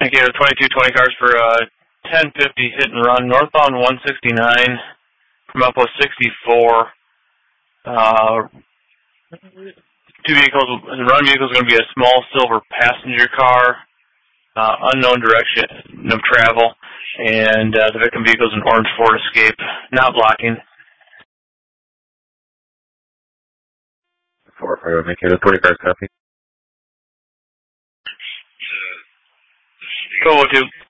Okay, the 2220 cars for 1050 hit and run, northbound 169 from Outpost 64. Two vehicles, the run vehicle is going to be a small silver passenger car, unknown direction of travel, and the victim vehicle is an orange Ford Escape, not blocking. 451, okay, the 20 cars copy. Go to